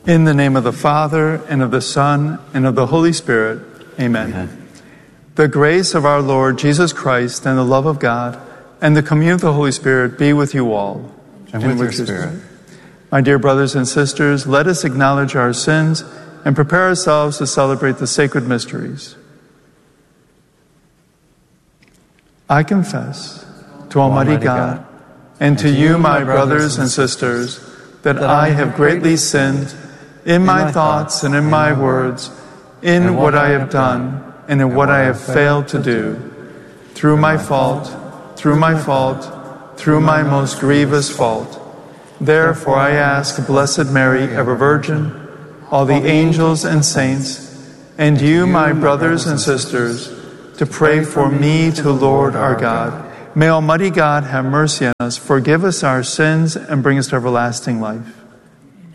In the name of the Father, and of the Son, and of the Holy Spirit. Amen. Amen. The grace of our Lord Jesus Christ, and the love of God, and the communion of the Holy Spirit be with you all. And with your spirit. My dear brothers and sisters, let us acknowledge our sins and prepare ourselves to celebrate the sacred mysteries. I confess to Almighty God and to you, my brothers and sisters, that I have greatly sinned in my thoughts and in my words, in what I have done and in what I have failed to do, through my fault, through my most grievous fault. Therefore I ask Blessed Mary, ever Virgin, all the angels and saints, and you, my brothers and sisters, to pray for me to Lord our God. May Almighty God have mercy on us, forgive us our sins, and bring us to everlasting life.